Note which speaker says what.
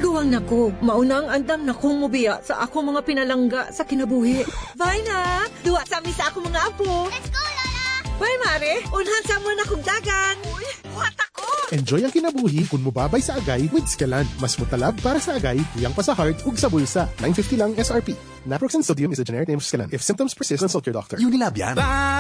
Speaker 1: Tiguang nako, maunang andam na kong mubiya sa ako mga pinalangga sa kinabuhi. Bye na! Duwa sa amin sa ako mga apo.
Speaker 2: Let's go, Lola!
Speaker 1: Bye, Mare! Unhan sa mo na kong dagan. Uy, buhat ako!
Speaker 3: Enjoy ang kinabuhi kung mubabay sa agay with Scalan. Mas mutalab para sa agay, tuyang pa sa heart, ug sa bulsa. $9.50 lang SRP. Naproxen sodium is a generic name of Scalan. If symptoms persist, consult your doctor.
Speaker 4: Unilab yan.